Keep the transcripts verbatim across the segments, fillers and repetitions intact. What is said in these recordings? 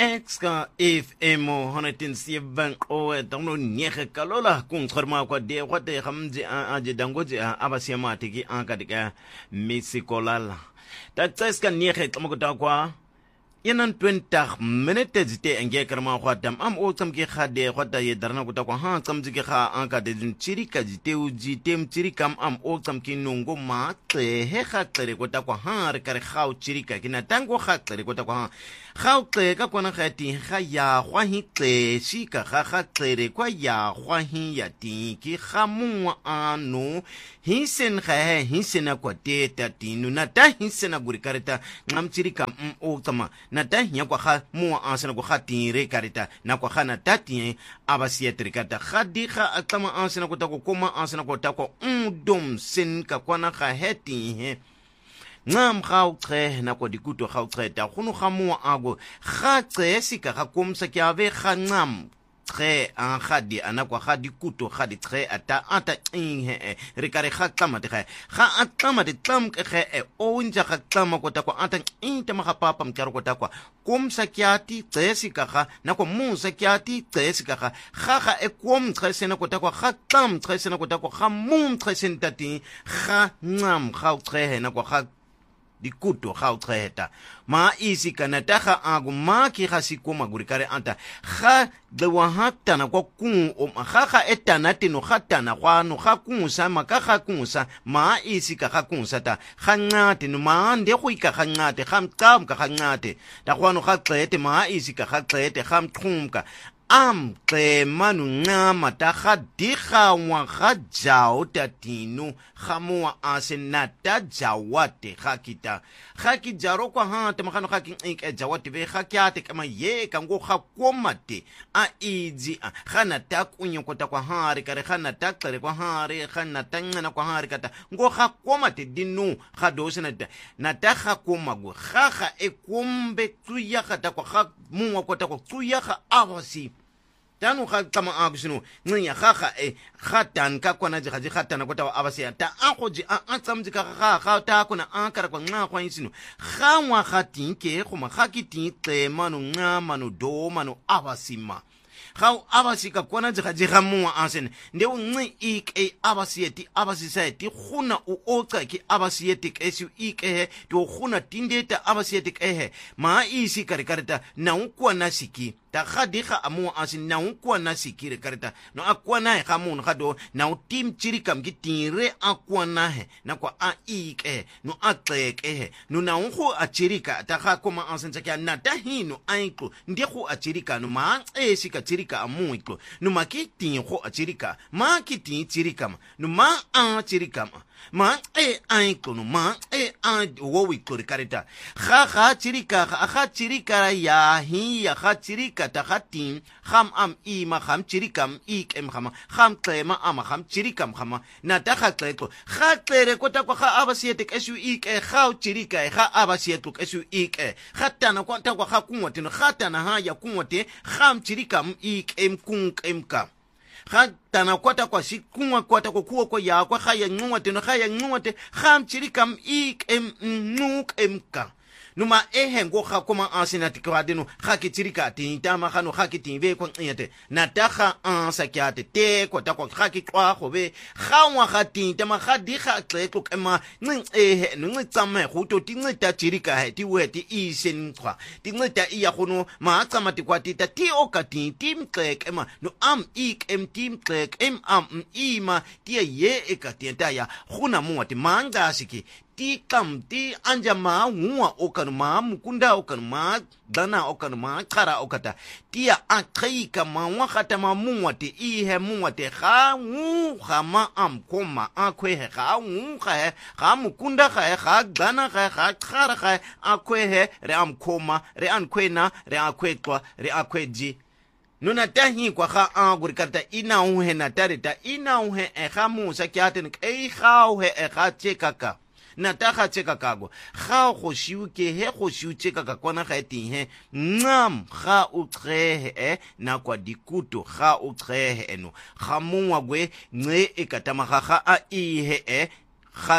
Exka F M one oh seven o download nyege kalola kung tshorma kwa de kwa te gamje a je dangoje a abasiama tiki an ka dika misikolala ta tseska nyege tsamokota kwa yenan twenty minutes zite enge karma kwa dam am o tsamke khade kwa ta ye darna kuta kwa ha tsamje ke kha an ka de chirika zite uji tem chirikam am o tsamke nungo ma tle he kha tle kuta kwa ha re kare khau chirika kina tango kha tle kuta kwa ha khau tle ka kwana kha ti kha ya khwa hi tle shi ka kha kha tle kwa ya khwa hi ya ti ki kha mu anu hi sen kha hi sen kwa te ta tinu na ta hi sen guri kareta ngam chirika m o tama na ta nya kwa kha mu ansana kwa tire karita na kwa khana tati abasietri kata khadi kha atama ansana kwa ko koma ansana kwa ta ko undom sin ka kwana kha heti he ngam khau tre na kwa dikuto khau tre ta khunu kha mu ago kha tse sika kha komsa kya ve kha ngam tre an khadi ana kwa khadi kuto khadi tre ata ata inhe re kare kha tama te kha kha atama te tam ke kha e onja kha tama ko ta kwa ata inte ma kha papa mtaro ko ta kwa kom sakyati tsesi ka kha na kwa mu sakyati tsesi ka kha kha kha e kom tsesi na ko ta kwa kha tam tsesi na ko ta kwa kha mu tsesi tati kha ngam kha tre na kwa kha dikuto kha treta ma isi kana ta kha agu ma ki kha sikoma guri kare anta kha de wa hatta na kwa kun o kha kha etana tino khatta na kwa no kha kun sa ma ka kha kun sa ma isi ka kha kun sa ta kha ngate no ma nde go ika kha ngate kha mqam ka kha ngate ta kwa no kha tlete ma isi ka kha tlete kha mqhumka am tle manu ngama ta kha dikha wa kha jao tatinu khamwa asenata jawate kha kita kha ki jaro kwa ha te makano kha ki e jawate be kha kyate kama ye ka ngo kha komate a izi kha na ta kunyo kota kwa ha re kare kha na ta tlere kwa ha re kha na tanga kwa ha re kata ngo kha komate dinu kha dosena na ta kha komago kha kha e kombe tsuya kha ta kwa kha muwa kota kwa tsuya kha awasi tanu kha tama agusino nya kha kha e khatan ka kwana ji khaji khatana kota abasiya ta akhoji a atsamji ka kha kha ta kuna ankara kwa nga kwa insino kha wa khatin ke khoma kha kitin te manu nga manu do manu abasima kha abasika kwana ji khaji khamu ansen nde unci ik abasiyeti abasisayeti khuna u oqa ki abasiyeti esu ik he to khuna tindeta abasiyeti ehe ma isi karikarita na ukwana siki ta khadikha amu asin na ukwa na sikire karita no akwa na he khamun khado na tim chirikam gitire akwa na he na kwa a ike no atleke he no na unko achirika ta kha koma asin tsakya na ta hino aiko ndekho achirika no ma esika chirika amu iko no makiti kho achirika ma kiti chirika no ma a chirika ma e aiko no ma e a wo iko karita kha kha chirika kha chirika ya hi ya kha chirika ta khatin kham am i ma kham chirikam ik em khama kham tlema ama kham chirikam khama na ta kha tleto kha tlere kota kwa kha abasietek esu ik e kha chirika e kha abasietuk esu ik e khatana kwa ta kwa kha kunwote no khatana ha ya kunwote kham chirikam ik em kung em ka khatana kwata kwa sikunwa kwata kwa kuwa kwa ya kwa kha ya nwote no kha ya nwote kham chirikam ik em nuk em ka numa ehe ngo kha koma ansina tikwadino kha kichirika tinta ma khano kha kitinve ko nyete na ta kha ansa kyate te ko ta ko kha kitwa go be kha wa kha tinta ma kha di kha tleko kema ning ehe ning tsama go to tingita chirika he ti weti isen kwa tingita iya gono ma tsama tikwati ta ti o ka tin tim tlek ema no am ik em tim tlek em am ima ti ye e ka tinta ya gona mo ti manga siki ti kam ti anja ma huwa okan ma mukunda okan ma dana okan ma kara okata tia akai kama wa khata ma muwate i he muwate kha hu khama am koma akwe he kha hu kha kha mukunda kha kha dana kha kha kara kha akwe he re am koma re an kwena re akwe kwa re akwe ji nuna tahi kwa kha aguri karta ina hu he na tarita ina hu he e kha mu sakyaten e kha hu he e kha chekaka na ta kha cheka kago kha go shiuke he go shiucheka ka kwana ga eting he ngam kha o tsehe na kwa dikuto kha o tsehe eno kha mongwa gwe nce e katama kha a i he e kha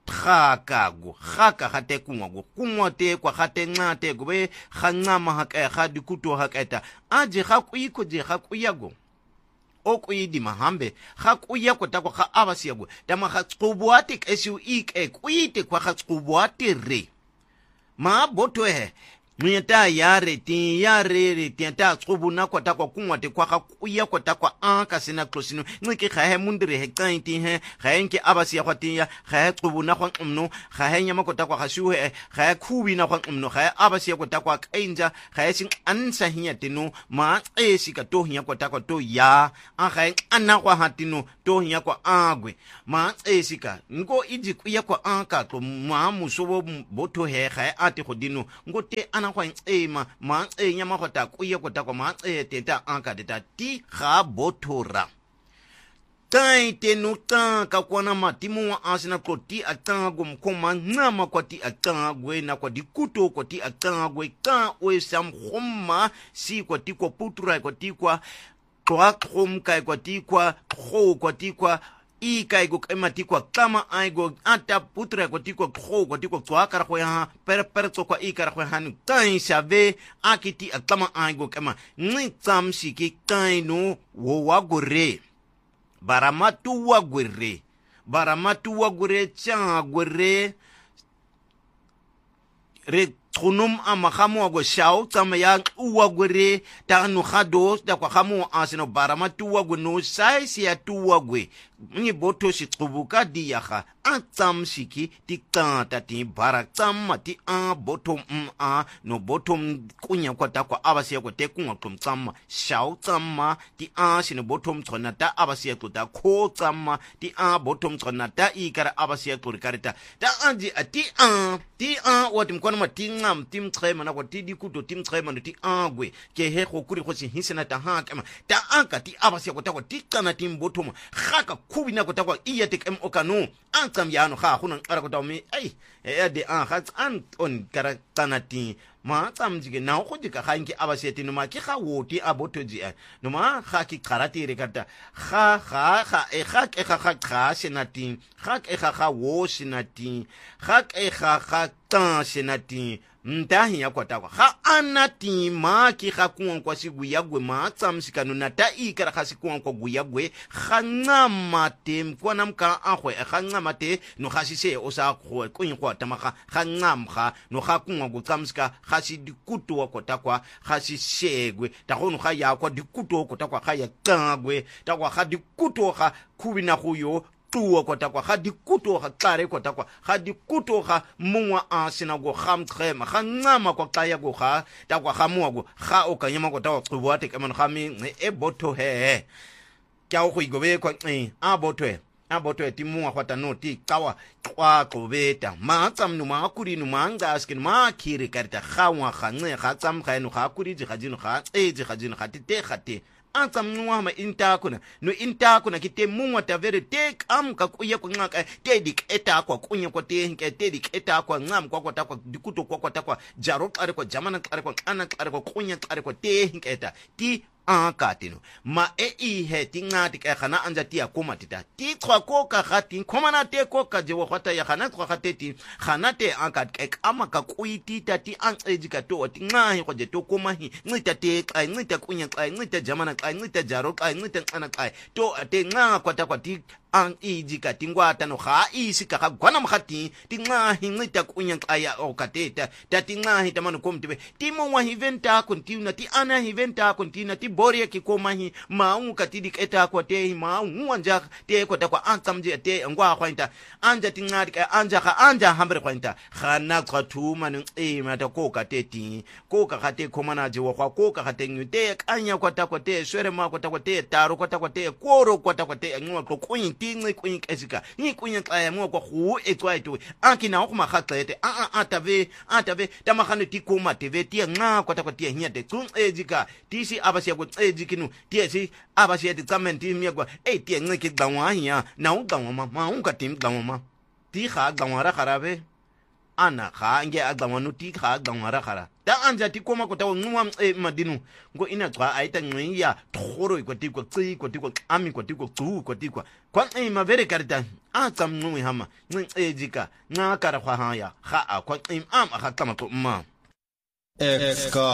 khaka go khaka gate kungwa go kungwa te kwa gate ngate go be ga ngama ha ka ga dikuto ha keta aje ga ku iko je ga ku ya go okuyidi mahambe ga kuya kota kwa ga abasiya go tama ga tsubuati kesu ike kuyite kwa ga tsubuati re ma boto he Mweta yare tin yare re tin ta tsubu na kota kwa kungwa te kwa ga kuya kota kwa anka sina klosinu ngike ga he mundire he kan tin he ga enke abasiya kwa tin ya ga tsubu na kwa mno ga he nyama kota kwa ga shuhe ga kubi na kwa mno ga abasiya kota kwa kainja ga sin ansa hinya tinu ma esi ka to hinya kota kwa to ya an ga anna kwa hatinu to hinya kwa agwe ma esi ka ngo iji kuya kwa anka to ma muso boto he ga ati godinu ngo te ana kwa ema ma e nyama kota kuya kota kwa ma e teta anka deta ti ga botora tai te no ta ka kwana matimu wa asina koti atango mkoma ngama kwati atangwe na kwa dikuto kwati atangwe ka we sam khoma si kwati kwa putura kwati kwa kwa khom kai kwati kwa kho kwati kwa I kai go emati kwa kama ai go ata putra kwa tiko kho kwa tiko kwa kara kwa ha per per to kwa I kara kwa hanu kai save akiti akama ai go kama ni tsam shiki kai no wo wa gore baramatu wa gore baramatu wa gore cha gore re tronum amahamo go shao tsama ya uwa gore ta no khado ta kwa khamo asino baramatu wa go no sai si ya tuwa gwe ni boto si tsubuka di yaga a tsam shiki ti kanta ti barak tsam ti a botom a no botom kunya kwa ta kwa abasiya ko te kunwa kum tsam shao tsam ti a sino botom tsona ta abasiya to ta ko tsam ti a botom tsona ta I kara abasiya to karita ta anji ati a ti a watim kono ma ti ngam tim trema na ko ti di kuto tim trema no ti agwe ke he ko kuri ko si hisena ta ha kama ta anka ti abasiya ko ta ko ti kana tim botom khaka kubi na ko ta ko iya te kem okanu an kam ya no ha hunan ara ko ta mi ai e de an ha an on kara tanati ma tsam jige na go dika ga nke abasete no ma ke ga woti abotoji no ma ga ki karate re kata ga ga ga e ga ke ga ga ga senati ga ke ga ga wo senati ga ke ga ga ta senati mtahi ya kwa takwa ha anati ma ki ga kuwa kwa sigu ya gwe ma tsam sikano na ta I kara ga sikuwa kwa gwe ya gwe ga ngamate mkwa namka ahwe ga ngamate no ga sise o sa go ko yin kwa tamaka ga ngamga no ga kuwa go tsamska ga si dikutu wa kwa takwa ga si segwe ta go no ga ya kwa dikutu kwa takwa ga ya kangwe takwa ga dikutu ga kubina go yo tuwa kwa takwa ga dikuto ga tlare kwa takwa ga dikuto ga mungwa a sina go kham trema ga ngama kwa tlaya go ga takwa ga mwa go ga o ka nyama go tawa tsubo ate kama ga mi e boto he kya o go igobe kwa e a boto he a boto he ti mungwa kwa tano ti kawa kwa kobeta ma tsam no ma kuri no ma nga skin ma kire karita ga wa ga nge ga tsam ga no ga kuri ji ga jino ga e ji ga jino ga ti te ga te ansam nuwa ma inta kuna no inta kuna kite munwa ta vere tek am ka kuya kwa ngaka te dik eta kwa kunya kwa te nke te dik eta kwa ngam kwa kwa ta kwa dikuto kwa kwa ta kwa jaro kare kwa jamana kare kwa ana kare kwa kunya kare kwa te nke eta ti an katino ma e I he ti ngati ka khana anja ti akoma tita ti kwa ko ka khati khomana te ko ka je wa khata ya khana kwa khate ti khana te an kat ke ama ka kuiti ta ti an eji ka to ti ngahi ko je to koma hi ngita te kai ngita kunya kai ngita jamana kai ngita jaro kai ngita ana kai to te nga kwa ta kwa ti an iji ka tingwata no ga isi ka ga gwana mkhati ti ngahi ngita kunya kai o ka te ta ta ti ngahi ta manu komtibe ti mo wa hiventa kontina ti ana hiventa kontina ti boria ki komahi maungu katidi keta kwa te maungu anja te kwa ta kwa antamje te ngwa khwainta anja tingari ka anja ka anja hambre khwainta khana kwa tuma ni e mata ko ka te ti ko ka ka te komana je wa ko ka ka te nyute kanya kwa ta kwa te swere ma kwa ta kwa te taro kwa ta kwa te koro kwa ta kwa te ngwa ko kuyin tingi kuyin kesika ni kuyin kaya ngwa kwa khu e tswa itu ankina ko ma khatlete a a atave atave tamakhane ti koma te ve ti nga kwa ta kwa te hinya te tsun ejika ti si abasi ko ejikinu ti si abasi ti tsamenti miagwa e ti ngeke dangwa hiya na u dangwa ma ma u ka tim dangwa ma ti kha dangwa ra kharabe ana kha nge agdangwa no ti kha dangwa ra khara ta anja ti koma ko ta ngwa e madinu ngo ina tswa aita ngwiya thoro ko ti ko tsi ko ti ko ami ko ti ko tsu ko ti ko kwa e ma vere karita a tsamnqumi hama ncincijika nca kara khwa haya kha a khwa im am a kha tlama to ma Ex